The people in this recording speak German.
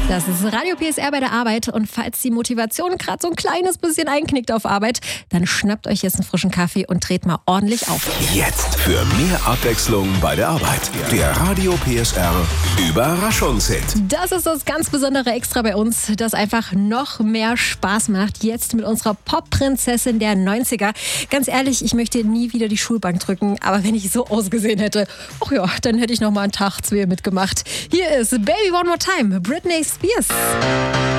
Das ist Radio PSR bei der Arbeit und falls die Motivation gerade so ein kleines bisschen einknickt auf Arbeit, dann schnappt euch jetzt einen frischen Kaffee und dreht mal ordentlich auf. Jetzt für mehr Abwechslung bei der Arbeit. Der Radio PSR Überraschungshit. Das ist das ganz besondere Extra bei uns, das einfach noch mehr Spaß macht. Jetzt mit unserer Pop-Prinzessin der 90er. Ganz ehrlich, ich möchte nie wieder die Schulbank drücken, aber wenn ich so ausgesehen hätte, ach ja, dann hätte ich noch mal einen Tag 2 mitgemacht. Hier ist Baby One More Time, Britney Spears.